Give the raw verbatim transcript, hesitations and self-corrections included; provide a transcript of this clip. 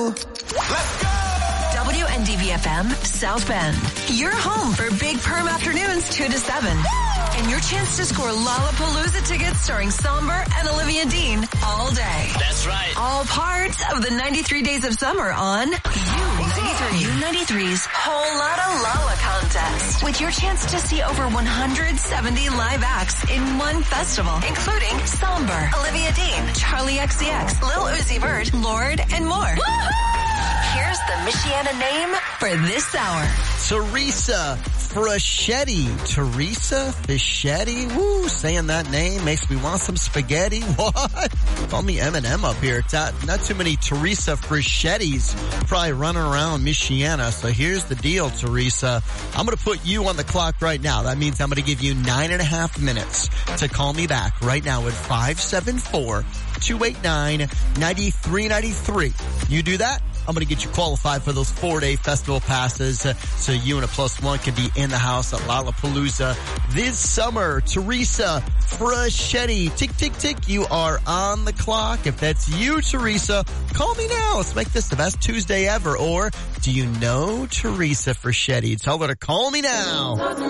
Let's go! W N D V F M, South Bend. Your home for Big Perm afternoons two to seven. And your chance to score Lollapalooza tickets starring Somber and Olivia Dean all day. That's right. All part of the ninety-three Days of Summer on U ninety-three. U ninety-three's Whole Lotta Lala contest. With your chance to see over one hundred seventy live acts in one festival, including Somber, Olivia Dean, Charlie X C X, Lil Uzi Vert, Lorde, and more. Here's the Michiana name for this hour. Teresa Fischetti. Teresa Fischetti. Woo, saying that name makes me want some spaghetti. What? Call me Eminem up here. Not, not too many Teresa Fischettis probably running around Michiana. So here's the deal, Teresa. I'm going to put you on the clock right now. That means I'm going to give you nine and a half minutes to call me back right now at five seven four, two eight nine, nine three nine three. You do that, I'm going to get you qualified for those four-day festival passes uh, so you and a plus one can be in the house at Lollapalooza this summer. Teresa Fischetti, tick, tick, tick, you are on the clock. If that's you, Teresa, call me now. Let's make this the best Tuesday ever. Or do you know Teresa Fischetti? Tell her to call me now.